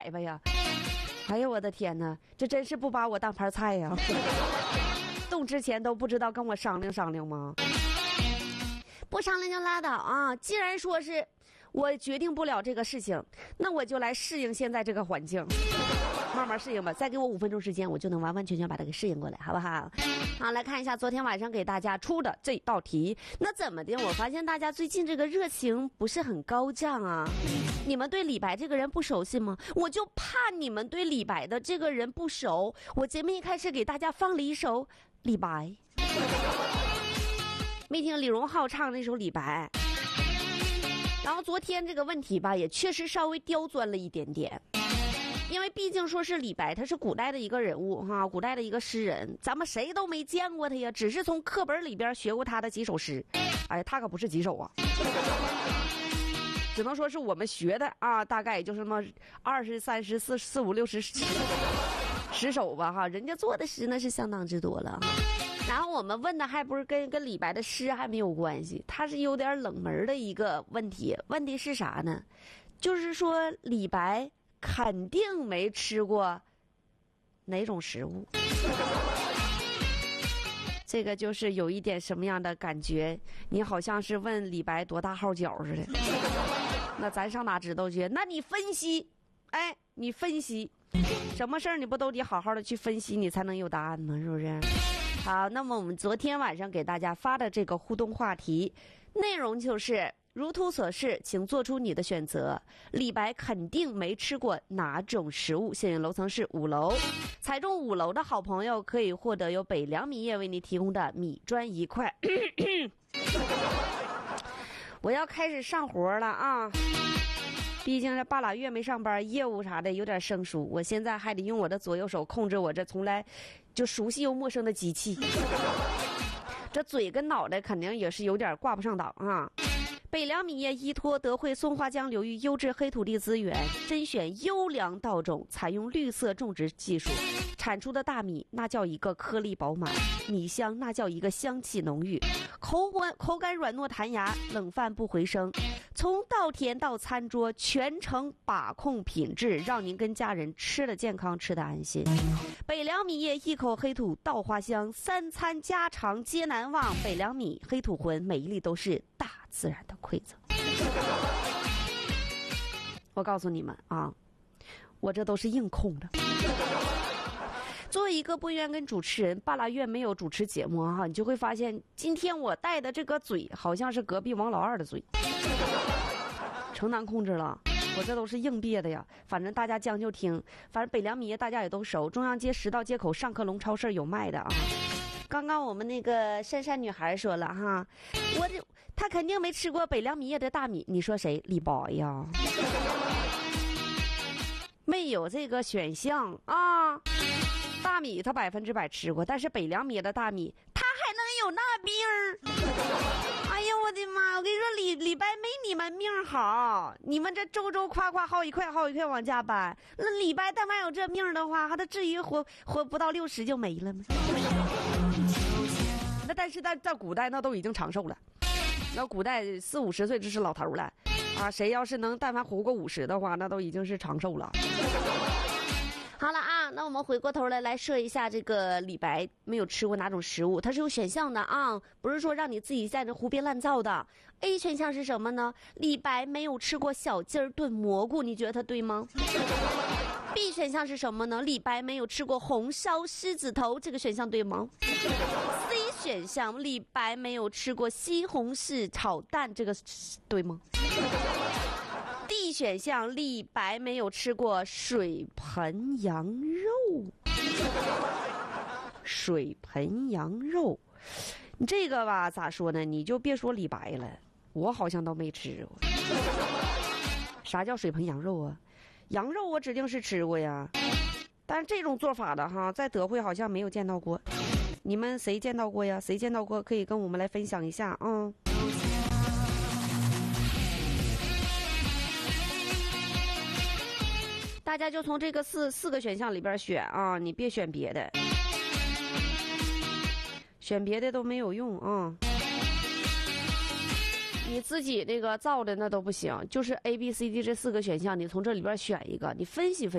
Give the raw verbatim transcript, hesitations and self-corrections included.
吧呀。哎呦我的天哪，这真是不把我当盘菜呀！动之前都不知道跟我商量商量吗？不商量就拉倒啊！既然说是我决定不了这个事情，那我就来适应现在这个环境，慢慢适应吧。再给我五分钟时间，我就能完完全全把它给适应过来，好不好？好，来看一下昨天晚上给大家出的这道题。那怎么的？我发现大家最近这个热情不是很高涨啊。你们对李白这个人不熟悉吗？我就怕你们对李白的这个人不熟。我节目一开始给大家放了一首李白，没听李荣浩唱那首李白。然后昨天这个问题吧，也确实稍微刁钻了一点点，因为毕竟说是李白，他是古代的一个人物哈，古代的一个诗人，咱们谁都没见过他呀，只是从课本里边学过他的几首诗。哎，他可不是几首啊，只能说是我们学的啊，大概也就是那么二十三十四四五六十十首吧哈，人家做的诗那是相当之多了。然后我们问的还不是跟跟李白的诗还没有关系，它是有点冷门的一个问题。问题是啥呢？就是说李白肯定没吃过哪种食物。这个就是有一点什么样的感觉？你好像是问李白多大号脚似的。那咱上哪知道去？那你分析，哎，你分析，什么事儿你不都得好好的去分析，你才能有答案吗？是不是？好，那么我们昨天晚上给大家发的这个互动话题内容就是如图所示，请做出你的选择。李白肯定没吃过哪种食物？幸运楼层是五楼，踩中五楼的好朋友可以获得由北凉米业为你提供的米砖一块。我要开始上活了啊！毕竟这半拉月没上班，业务啥的有点生疏，我现在还得用我的左右手控制我这从来就熟悉又陌生的机器。这嘴跟脑袋肯定也是有点挂不上档啊！北凉米业依托德惠松花江流域优质黑土地资源，甄选优良稻种，采用绿色种植技术，产出的大米那叫一个颗粒饱满，米香那叫一个香气浓郁，口感口感软糯弹牙，冷饭不回声。从稻田到餐桌，全程把控品质，让您跟家人吃的健康，吃的安心。北凉米业一口黑土稻花香，三餐家常皆难忘。北凉米黑土浑，每一粒都是大自然的馈赠。我告诉你们啊，我这都是硬控的。作为一个播音员跟主持人，半拉月没有主持节目哈，你就会发现今天我带的这个嘴好像是隔壁王老二的嘴，成难控制了。我这都是硬憋的呀，反正大家将就听。反正北凉米业大家也都熟，中央街十道街口上客隆超市有卖的啊。刚刚我们那个珊珊女孩说了哈，我这她肯定没吃过北凉米业的大米，你说谁？李白呀？没有这个选项啊。大米他百分之百吃过，但是北凉米的大米他还能有那命儿？哎呀我的妈！我跟你说，李李白没你们命好，你们这周周夸夸好一块好一块往家搬，那李白但凡有这命的话，他至于活活不到六十就没了吗？那但是在在古代那都已经长寿了，那古代四五十岁就是老头了啊！谁要是能但凡活过五十的话，那都已经是长寿了。好了啊，那我们回过头来来说一下这个李白没有吃过哪种食物，它是有选项的啊，不是说让你自己在这胡编乱造的。A 选项是什么呢？李白没有吃过小鸡儿炖蘑菇，你觉得它对吗？ B 选项是什么呢？李白没有吃过红烧狮子头，这个选项对吗？ C 选项李白没有吃过西红柿炒蛋，这个对吗？D 选项李白没有吃过水盆羊肉。水盆羊肉，你这个吧咋说呢？你就别说李白了，我好像都没吃过。啥叫水盆羊肉啊？羊肉我指定是吃过呀，但是这种做法的哈，在德惠好像没有见到过。你们谁见到过呀？谁见到过可以跟我们来分享一下啊、嗯。大家就从这个四四个选项里边选啊，你别选别的，选别的都没有用啊。你自己这个造的那都不行，就是 A B C D 这四个选项，你从这里边选一个，你分析分析。